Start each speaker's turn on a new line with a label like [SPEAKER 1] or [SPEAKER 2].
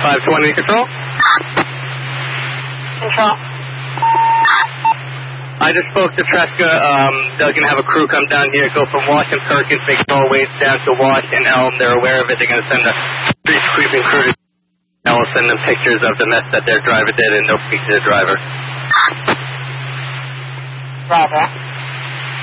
[SPEAKER 1] 520 control.
[SPEAKER 2] Control.
[SPEAKER 1] I just spoke to Tresca. They're going to have a crew come down here, go from Wash and Perkins, make all ways down to Wash and Elm. They're aware of it. They're going to send a street sweeping crew. I will send them pictures of the mess that their driver did, and they'll speak to the driver.
[SPEAKER 2] Roger.